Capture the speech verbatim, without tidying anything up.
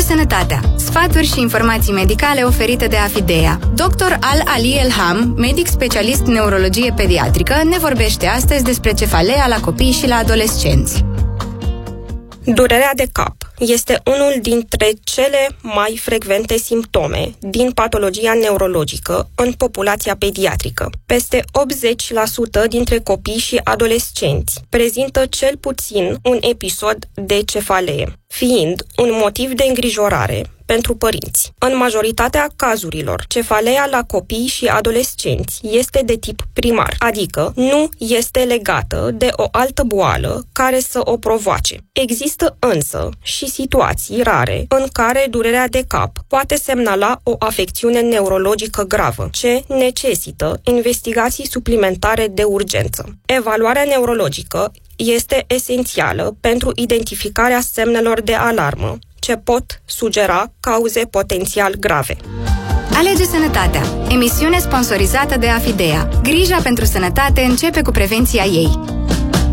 Sănătatea. Sfaturi și informații medicale oferite de Afidea. doctor Al-Ali Elham, medic specialist neurologie pediatrică, ne vorbește astăzi despre cefalea la copii și la adolescenți. Durerea de cap este unul dintre cele mai frecvente simptome din patologia neurologică în populația pediatrică. Peste optzeci la sută dintre copii și adolescenți prezintă cel puțin un episod de cefalee, fiind un motiv de îngrijorare pentru părinți. În majoritatea cazurilor, cefalea la copii și adolescenți este de tip primar, adică nu este legată de o altă boală care să o provoace. Există însă și situații rare în care durerea de cap poate semnala o afecțiune neurologică gravă, ce necesită investigații suplimentare de urgență. Evaluarea neurologică este esențială pentru identificarea semnelor de alarmă, ce pot sugera cauze potențial grave. Alege Sănătatea, emisiune sponsorizată de Afidea. Grija pentru sănătate începe cu prevenția ei.